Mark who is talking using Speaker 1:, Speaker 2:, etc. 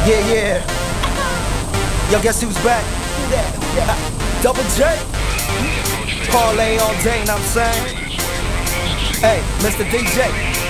Speaker 1: Yeah, yeah. Yo, guess who's back? Double J. Parlay all day, know what I'm saying? Hey, Mr. DJ.